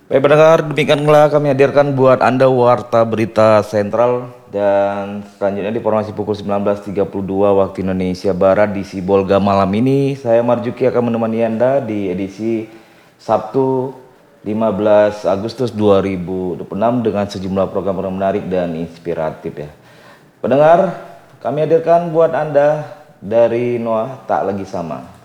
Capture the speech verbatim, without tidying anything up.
Baik pendengar, demikianlah kami hadirkan buat Anda Warta Berita Sentral dan selanjutnya di informasi pukul sembilan belas tiga puluh dua waktu Indonesia Barat di Sibolga malam ini saya Marjuki akan menemani Anda di edisi Sabtu lima belas Agustus dua ribu dua puluh enam dengan sejumlah program yang menarik dan inspiratif ya. Pendengar, kami hadirkan buat Anda dari Noah Tak Lagi Sama.